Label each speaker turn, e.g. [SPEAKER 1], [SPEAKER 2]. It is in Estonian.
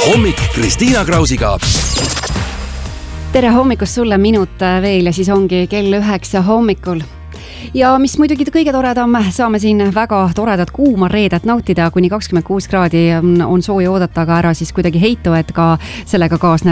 [SPEAKER 1] hommik Kristiina Krausiga.
[SPEAKER 2] Tere hommikust sulle, minut veel ja siis ongi kell 9 hommikul. Ja mis muidugi kõige toredam, saame siin väga toredat kuuma reedet nautida, kuni 26 kraadi on sooja oodata, aga ära siis kuidagi heitu, et ka sellega kaasneb